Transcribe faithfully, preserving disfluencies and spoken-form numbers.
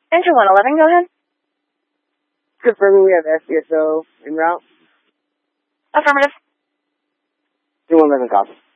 Engine one eleven, go ahead. Confirming we have S C S O en route. Affirmative. two one eleven, copy.